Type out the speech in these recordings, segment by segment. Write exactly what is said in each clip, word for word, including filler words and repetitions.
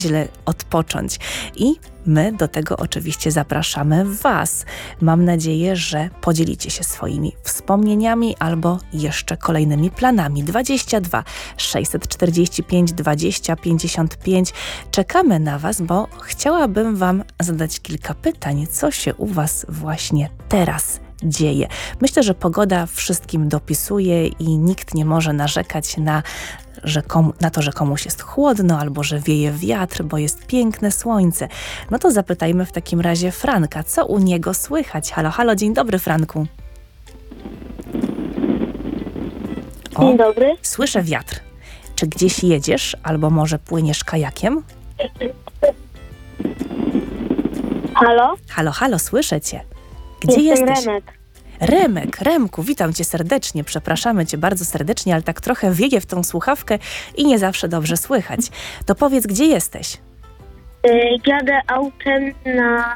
źle odpocząć. I my do tego oczywiście zapraszamy Was. Mam nadzieję, że podzielicie się swoimi wspomnieniami albo jeszcze kolejnymi planami. dwadzieścia dwa sześćset czterdzieści pięć dwadzieścia pięćdziesiąt pięć. Czekamy na Was, bo chciałabym Wam zadać kilka pytań, co się u Was właśnie teraz dzieje. Myślę, że pogoda wszystkim dopisuje i nikt nie może narzekać na, że komu, na to, że komuś jest chłodno albo że wieje wiatr, bo jest piękne słońce. No to zapytajmy w takim razie Franka, co u niego słychać? Halo, halo, dzień dobry, Franku. O, Dzień dobry. słyszę wiatr. Czy gdzieś jedziesz albo może płyniesz kajakiem? Halo? Halo, halo, słyszę Cię. Gdzie Jestem jesteś? Remek. Remek, Remku, witam Cię serdecznie, przepraszamy Cię bardzo serdecznie, ale tak trochę wieje w tą słuchawkę i nie zawsze dobrze słychać. To powiedz, gdzie jesteś? Y, jadę autem na...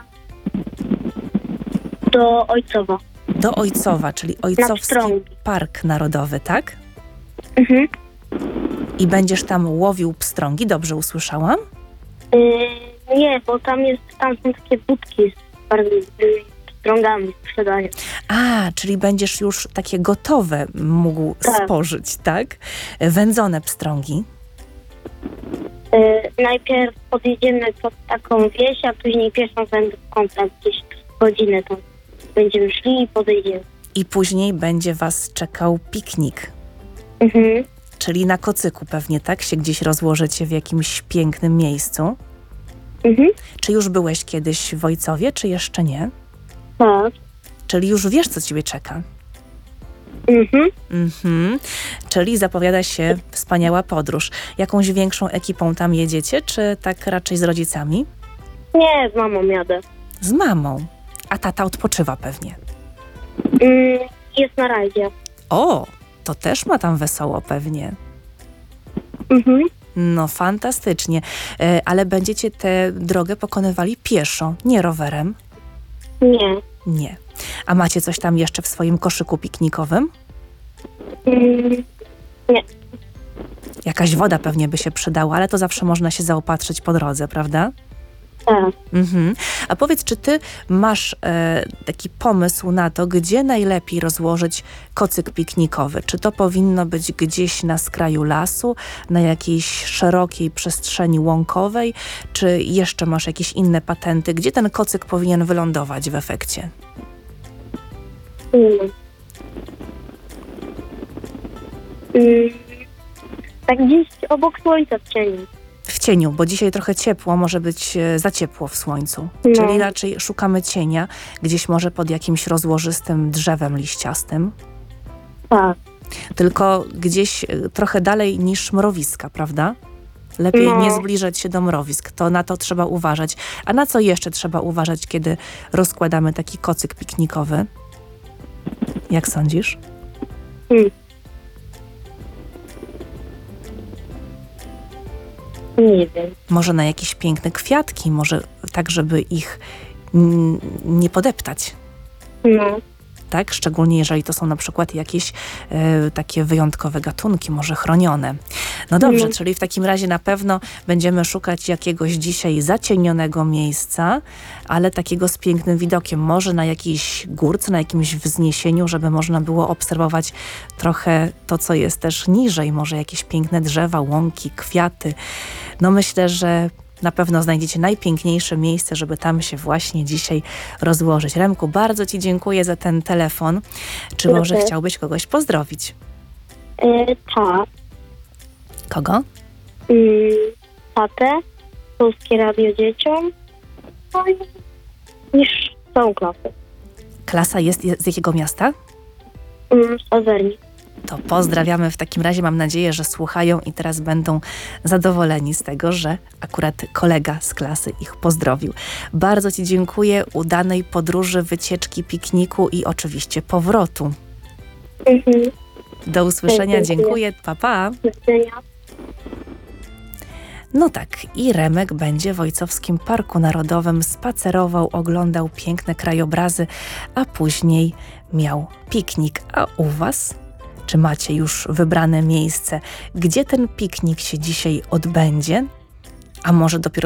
do Ojcowa. Do Ojcowa, czyli Ojcowski Pstrągi. Park Narodowy, tak? Mhm. I będziesz tam łowił pstrągi, dobrze usłyszałam? Y, nie, bo tam jest, tam są takie budki z bardzo dużymi pstrągami w sprzedaniu. A, czyli będziesz już takie gotowe mógł Tak. spożyć, tak? Wędzone pstrągi. Y, najpierw podjedziemy pod taką wieś, a później pieszą wędrówką tam gdzieś godzinę tam. Będziemy szli i podejdziemy. I później będzie Was czekał piknik. Mhm. Czyli na kocyku pewnie, tak? Się gdzieś rozłożycie w jakimś pięknym miejscu. Mhm. Czy już byłeś kiedyś w Ojcowie, czy jeszcze nie? Tak. Czyli już wiesz, co Ciebie czeka. Mhm. Mhm. Czyli zapowiada się wspaniała podróż. Jakąś większą ekipą tam jedziecie, czy tak raczej z rodzicami? Nie, z mamą jadę. Z mamą. A tata odpoczywa pewnie. Y, jest na rajdzie. O, to też ma tam wesoło pewnie. Mhm. No fantastycznie. E, ale będziecie tę drogę pokonywali pieszo, nie rowerem? Nie. Nie. A macie coś tam jeszcze w swoim koszyku piknikowym? Y, Jakaś woda pewnie by się przydała, ale to zawsze można się zaopatrzyć po drodze, prawda? tak. Mhm. A powiedz, czy ty masz e, taki pomysł na to, gdzie najlepiej rozłożyć kocyk piknikowy? Czy to powinno być gdzieś na skraju lasu, na jakiejś szerokiej przestrzeni łąkowej, czy jeszcze masz jakieś inne patenty? Gdzie ten kocyk powinien wylądować w efekcie? Mm. Mm. Tak gdzieś obok słońca w cieniu. W cieniu, bo dzisiaj trochę ciepło, może być e, za ciepło w słońcu. No. Czyli raczej szukamy cienia, gdzieś może pod jakimś rozłożystym drzewem liściastym. Tak. Tylko gdzieś e, trochę dalej niż mrowiska, prawda? Lepiej No. nie zbliżać się do mrowisk, to na to trzeba uważać. A na co jeszcze trzeba uważać, kiedy rozkładamy taki kocyk piknikowy? Jak sądzisz? Mm. Nie wiem. Może na jakieś piękne kwiatki, może tak, żeby ich mm, nie podeptać. No. Tak? Szczególnie jeżeli to są na przykład jakieś e, takie wyjątkowe gatunki, może chronione. No dobrze, No. czyli w takim razie na pewno będziemy szukać jakiegoś dzisiaj zacienionego miejsca, ale takiego z pięknym widokiem. Może na jakiejś górce, na jakimś wzniesieniu, żeby można było obserwować trochę to, co jest też niżej. Może jakieś piękne drzewa, łąki, kwiaty. No myślę, że na pewno znajdziecie najpiękniejsze miejsce, żeby tam się właśnie dzisiaj rozłożyć. Remku, bardzo Ci dziękuję za ten telefon. Czy może Proszę. chciałbyś kogoś pozdrowić? E, tak. Kogo? Mm. Tatę. Polskie Radio Dzieciom. No i niż całą klasę. Klasa jest z jakiego miasta? Mm. Z Owerni. To pozdrawiamy w takim razie. Mam nadzieję, że słuchają i teraz będą zadowoleni z tego, że akurat kolega z klasy ich pozdrowił. Bardzo Ci dziękuję. Udanej podróży, wycieczki, pikniku i oczywiście powrotu. Mhm. Do usłyszenia. Dziękuję. Dziękuję. Pa, pa. Do widzenia. No tak, i Remek będzie w Ojcowskim Parku Narodowym spacerował, oglądał piękne krajobrazy, a później miał piknik. A u Was? Czy macie już wybrane miejsce, gdzie ten piknik się dzisiaj odbędzie? a może dopiero